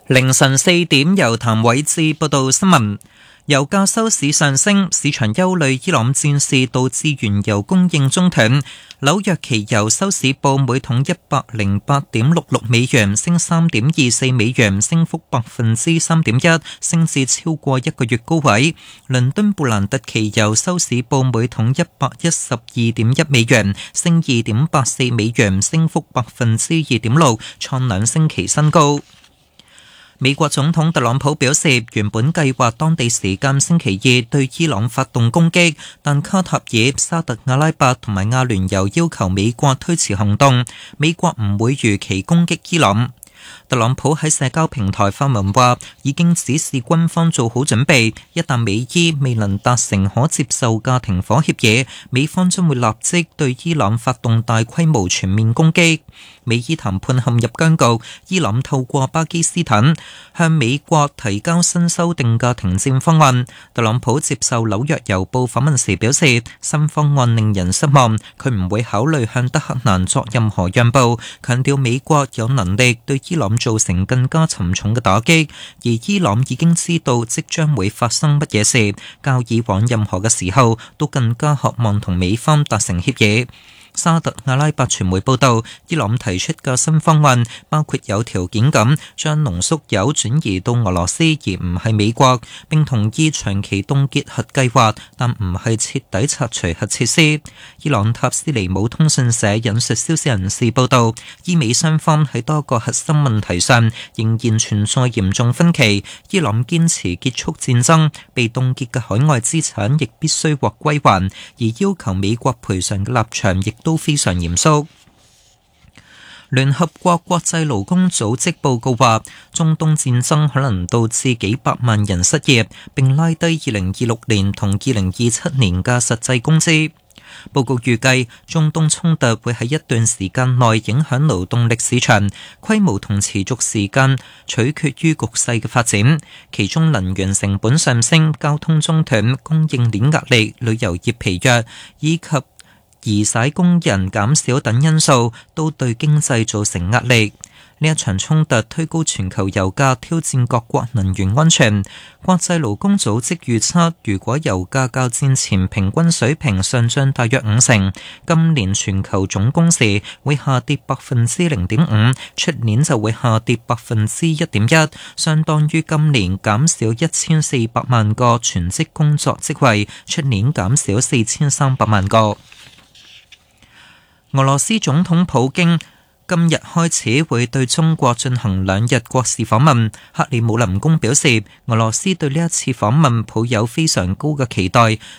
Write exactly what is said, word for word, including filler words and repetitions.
凌晨四點，由譚偉智報道新聞。油價收市上升，市場憂慮伊朗戰事導致原油供應中斷。紐約期油收市報每桶一百零八點六六美元，升三點二四美元，升幅百分之三點一，升至超過一個月高位。倫敦布蘭特期油收市報每桶一百一十二點一美元，升二點八四美元，升幅百分之二點六，創兩星期新高。美國總統特朗普表示，原本計劃當地時間星期二對伊朗發動攻擊，但卡塔爾、沙特阿拉伯同埋阿聯酋要求美國推遲行動，美國唔會如期攻擊伊朗。特朗普喺社交平台發文話，已經指示軍方做好準備，一旦美伊未能達成可接受嘅停火協議，美方將會立即對伊朗發動大規模全面攻擊。美伊談判陷入僵局，伊朗透過巴基斯坦向美國提交新修訂嘅停戰方案。特朗普接受紐約郵報訪問時表示，新方案令人失望，佢唔會考慮向德黑蘭作任何讓步，強調美國有能力對伊朗造成更加沉重嘅打擊，而伊朗已經知道即將會發生乜嘢事，較以往任何嘅時候都更加渴望同美方達成協議。沙特阿拉伯傳媒報道，伊朗提出嘅新方案包括有條件咁將濃縮鈾轉移到俄羅斯，而唔係美國，並同意長期凍結核計劃，但唔係徹底拆除核設施。伊朗塔斯尼姆通訊社引述消息人士報道，伊美雙方喺多個核心問題上仍然存在嚴重分歧。伊朗堅持結束戰爭，被凍結嘅海外資產亦必須獲歸還，而要求美國賠償嘅立場亦都非常嚴肅。聯合國國際勞工組織報告話，中東戰爭可能導致幾百萬人失業，並拉低二零二六年同二零二七年嘅實際工資。報告預計，中東衝突會喺一段時間內影響勞動力市場，規模同持續時間取決於局勢嘅發展。其中能源成本上升、交通中斷、供應鏈壓力、旅遊業疲弱以及移徙工人減少等因素都對經濟造成壓力。呢一場衝突推高全球油價，挑戰各國能源安全。國際勞工組織預測，如果油價較戰前平均水平上漲大約五成，今年全球總工時會下跌百分之零點五，出年就會下跌百分之一點一，相當於今年減少一千四百萬個全職工作職位，出年減少四千三百萬個。俄羅斯總統普京今日開始會對中國進行兩日國事訪問。克里姆林宮表示，俄羅斯對呢一次訪問抱有非常高嘅期待，